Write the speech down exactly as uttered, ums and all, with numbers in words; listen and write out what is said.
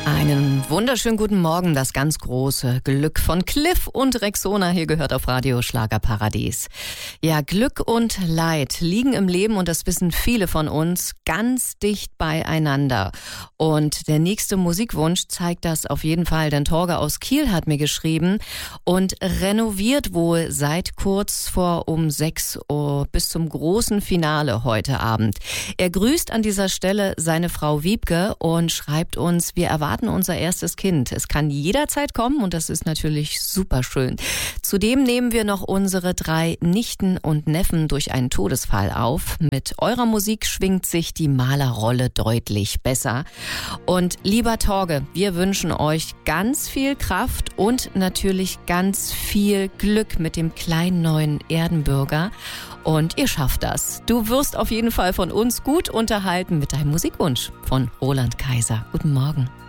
Einen wunderschönen guten Morgen, das ganz große Glück von Cliff und Rexona hier gehört auf Radio Schlagerparadies. Ja, Glück und Leid liegen im Leben und das wissen viele von uns ganz dicht beieinander. Und der nächste Musikwunsch zeigt das auf jeden Fall, denn Torge aus Kiel hat mir geschrieben und renoviert wohl seit kurz vor um sechs Uhr bis zum großen Finale heute Abend. Er grüßt an dieser Stelle seine Frau Wiebke und schreibt uns, wir erwarten unser erstes Kind. Es kann jederzeit kommen und das ist natürlich super schön. Zudem nehmen wir noch unsere drei Nichten und Neffen durch einen Todesfall auf. Mit eurer Musik schwingt sich die Malerrolle deutlich besser. Und lieber Torge, wir wünschen euch ganz viel Kraft und natürlich ganz viel Glück mit dem kleinen neuen Erdenbürger. Und ihr schafft das. Du wirst auf jeden Fall von uns gut unterhalten mit deinem Musikwunsch von Roland Kaiser. Guten Morgen.